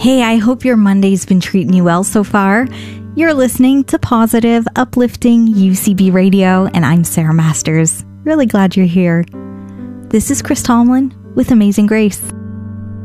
Hey, I hope your Monday's been treating you well so far. You're listening to Positive, Uplifting UCB Radio, and I'm Sarah Masters. Really glad you're here. This is Chris Tomlin with Amazing Grace.